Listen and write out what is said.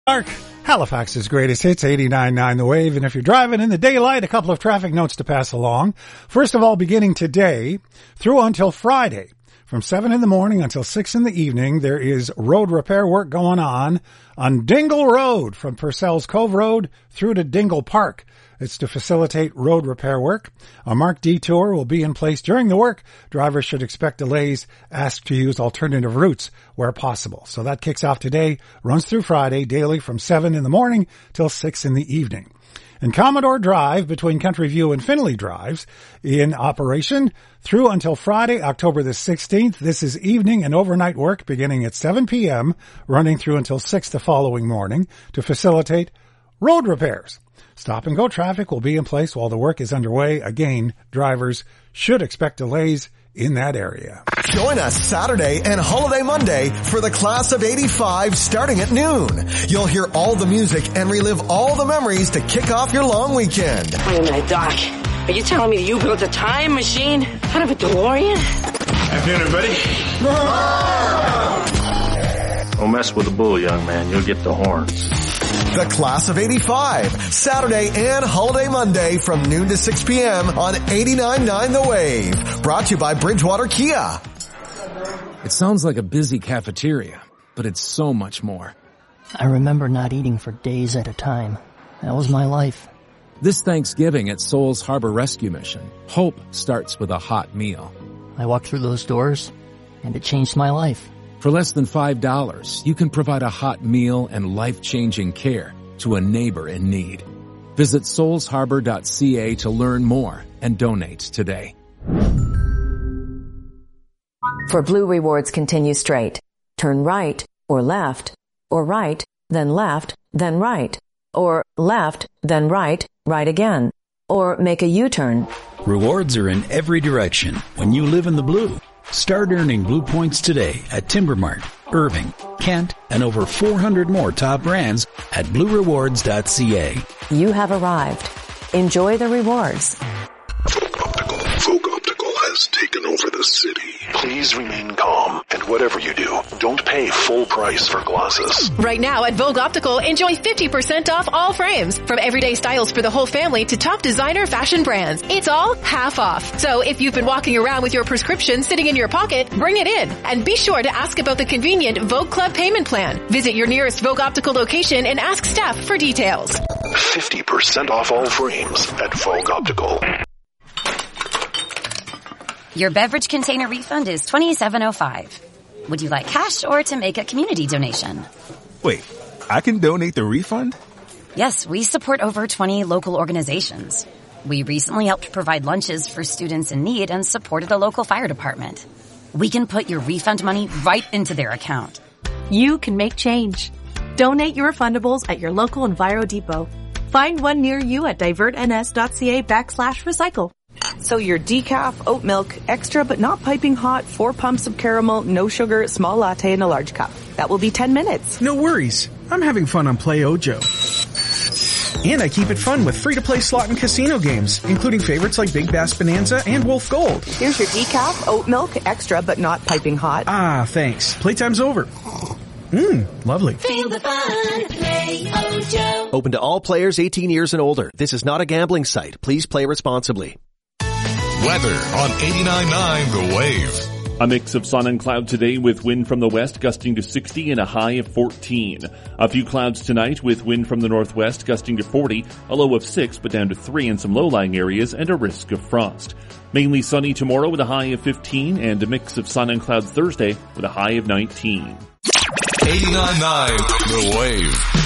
Dark, Halifax's greatest hits, 89.9 The Wave. And if you're driving in the daylight, a couple of traffic notes to pass along. First of all, beginning today through until Friday, from 7 in the morning until 6 in the evening, there is road repair work going on Dingle Road from Purcell's Cove Road through to Dingle Park. It's to facilitate road repair work. A marked detour will be in place during the work. Drivers should expect delays. Ask to use alternative routes where possible. So that kicks off today, runs through Friday, daily from 7 in the morning till 6 in the evening. And Commodore Drive between Country View and Finley Drives in operation through until Friday, October the 16th. This is evening and overnight work beginning at 7 p.m., running through until 6 the following morning to facilitate road repairs. Stop-and-go traffic will be in place while the work is underway. Again, drivers should expect delays in that area. Join us Saturday and Holiday Monday for the Class of 85 starting at noon. You'll hear all the music and relive all the memories to kick off your long weekend. Wait a minute, Doc. Are you telling me that you built a time machine out of a DeLorean? Afternoon, everybody. Don't mess with the bull, young man. You'll get the horns. The Class of 85, Saturday and Holiday Monday from noon to 6 p.m. on 89.9 The Wave. Brought to you by Bridgewater Kia. It sounds like a busy cafeteria, but it's so much more. I remember not eating for days at a time. That was my life. This Thanksgiving at Souls Harbor Rescue Mission, hope starts with a hot meal. I walked through those doors, and it changed my life. For less than $5, you can provide a hot meal and life-changing care to a neighbor in need. Visit soulsharbor.ca to learn more and donate today. For Blue Rewards, continue straight. Turn right or left, or right, then left, then right, or left, then right, right again, or make a U-turn. Rewards are in every direction when you live in the blue. Start earning Blue Points today at Timbermart, Irving, Kent, and over 400 more top brands at bluerewards.ca. You have arrived. Enjoy the rewards. Vogue Optical has taken over the city. Please remain calm, and whatever you do, don't pay full price for glasses. Right now at Vogue Optical, enjoy 50% off all frames. From everyday styles for the whole family to top designer fashion brands. It's all half off. So if you've been walking around with your prescription sitting in your pocket, bring it in. And be sure to ask about the convenient Vogue Club payment plan. Visit your nearest Vogue Optical location and ask staff for details. 50% off all frames at Vogue Optical. Your beverage container refund is $27.05. Would you like cash or to make a community donation? Wait, I can donate the refund? Yes, we support over 20 local organizations. We recently helped provide lunches for students in need and supported a local fire department. We can put your refund money right into their account. You can make change. Donate your refundables at your local Enviro Depot. Find one near you at divertns.ca/recycle. So your decaf, oat milk, extra but not piping hot, 4 pumps of caramel, no sugar, small latte in a large cup. That will be 10 minutes. No worries. I'm having fun on Play Ojo. And I keep it fun with free-to-play slot and casino games, including favorites like Big Bass Bonanza and Wolf Gold. Here's your decaf, oat milk, extra but not piping hot. Ah, thanks. Playtime's over. Lovely. Feel the fun. Play Ojo. Open to all players 18 years and older. This is not a gambling site. Please play responsibly. Weather on 89.9 The Wave. A mix of sun and cloud today with wind from the west gusting to 60 and a high of 14. A few clouds tonight with wind from the northwest gusting to 40, a low of 6 but down to 3 in some low-lying areas and a risk of frost. Mainly sunny tomorrow with a high of 15 and a mix of sun and clouds Thursday with a high of 19. 89.9 The Wave.